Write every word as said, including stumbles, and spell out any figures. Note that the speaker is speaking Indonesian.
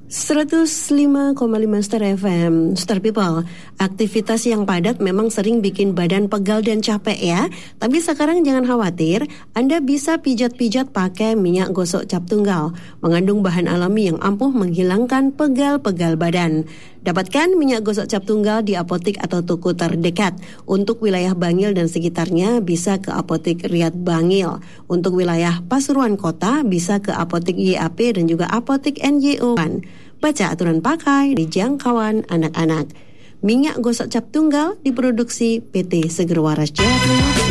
seratus lima koma lima Star F M. Star People, aktivitas yang padat memang sering bikin badan pegal dan capek ya. Tapi sekarang jangan khawatir, Anda bisa pijat-pijat pakai minyak gosok cap tunggal. Mengandung bahan alami yang ampuh menghilangkan pegal-pegal badan. Dapatkan minyak gosok cap tunggal di apotik atau toko terdekat. Untuk wilayah Bangil dan sekitarnya bisa ke apotik Riyad Bangil. Untuk wilayah Pasuruan Kota bisa ke apotik Y A P dan juga apotik N J O. Baca aturan pakai di jangkauan anak-anak. Minyak gosok cap tunggal diproduksi P T Seger Waras Jaya.